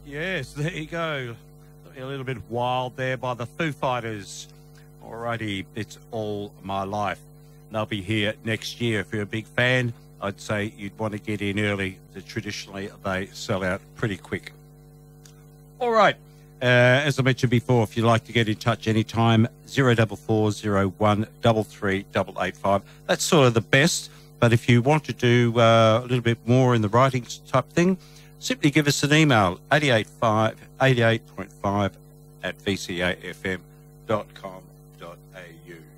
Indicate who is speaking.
Speaker 1: Yes, there you go. A little bit wild there by the Foo Fighters. Alrighty, it's All My Life. They'll be here next year. If you're a big fan, I'd say you'd want to get in early. Traditionally, they sell out pretty quick. All right. As I mentioned before, if you'd like to get in touch anytime, 04401 33885. That's sort of the best. But if you want to do a little bit more in the writing type thing, simply give us an email, 88.5 at vcafm.com.au.